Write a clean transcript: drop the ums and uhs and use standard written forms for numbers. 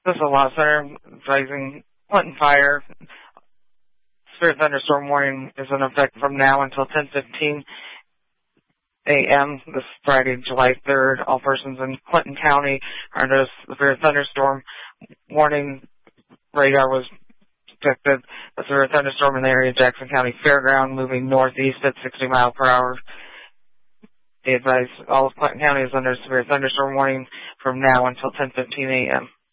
This is a lot center advising Clinton fire. Severe thunderstorm warning is in effect from now until 10:15 a.m. this Friday, July 3rd. All persons in Clinton County are under a severe thunderstorm warning. Radar was detected a severe thunderstorm in the area of Jackson County Fairground moving northeast at 60 miles per hour. Be advised all of Clinton County is under a severe thunderstorm warning from now until 10:15 a.m.